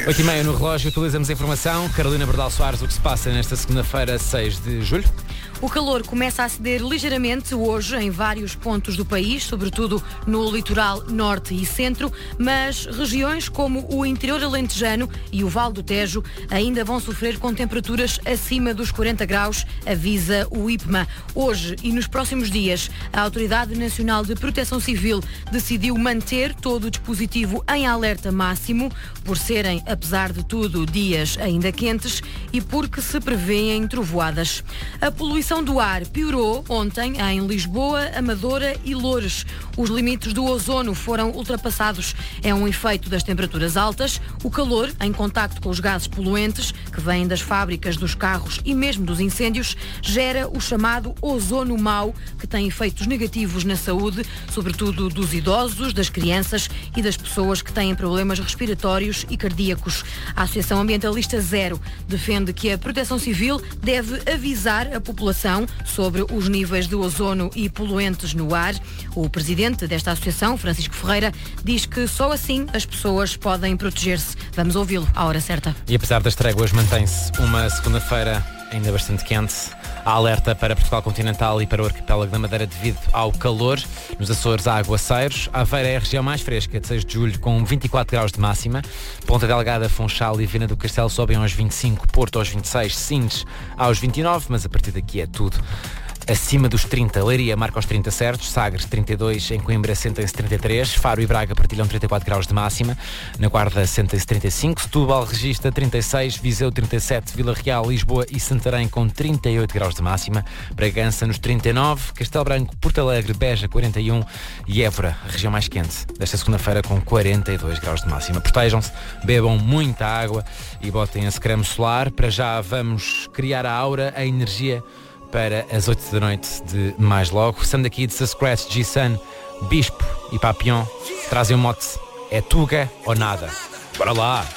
8h30 no relógio, atualizamos a informação. Carolina Bordal Soares, o que se passa nesta segunda-feira, 6 de julho? O calor começa a ceder ligeiramente hoje em vários pontos do país, sobretudo no litoral norte e centro, mas regiões como o interior alentejano e o Vale do Tejo ainda vão sofrer com temperaturas acima dos 40 graus, avisa o IPMA. Hoje e nos próximos dias, a Autoridade Nacional de Proteção Civil decidiu manter todo o dispositivo em alerta máximo, por serem, apesar de tudo, dias ainda quentes e porque se prevêem trovoadas. A poluição do ar piorou ontem em Lisboa, Amadora e Loures. Os limites do ozono foram ultrapassados. É um efeito das temperaturas altas. O calor, em contacto com os gases poluentes, que vêm das fábricas, dos carros e mesmo dos incêndios, gera o chamado ozono mau, que tem efeitos negativos na saúde, sobretudo dos idosos, das crianças e das pessoas que têm problemas respiratórios e cardíacos. A Associação Ambientalista Zero defende que a Proteção Civil deve avisar a população sobre os níveis de ozono e poluentes no ar. O presidente desta associação, Francisco Ferreira, diz que só assim as pessoas podem proteger-se. Vamos ouvi-lo à hora certa. E apesar das tréguas, mantém-se uma segunda-feira ainda bastante quente. Há alerta para Portugal continental e para o arquipélago da Madeira devido ao calor. Nos Açores há aguaceiros. Aveiro é a região mais fresca, de 6 de julho, com 24 graus de máxima. Ponta Delgada, Funchal e Viana do Castelo sobem aos 25, Porto aos 26, Sines aos 29, mas a partir daqui é tudo acima dos 30. Leiria marca os 30 certos, Sagres 32, em Coimbra sentem-se 33, Faro e Braga partilham 34 graus de máxima, na Guarda sentem-se 35, Setúbal registra 36, Viseu 37, Vila Real, Lisboa e Santarém com 38 graus de máxima, Bragança nos 39, Castelo Branco, Porto Alegre, Beja 41 e Évora, a região mais quente desta segunda-feira, com 42 graus de máxima. Protejam-se, bebam muita água e botem esse creme solar. Para já vamos criar a aura, a energia para as 8 da noite de mais logo. Sendo aqui de Scratch, G-Sun, Bispo e Papillon trazem o mote: é Tuga ou nada. Bora lá!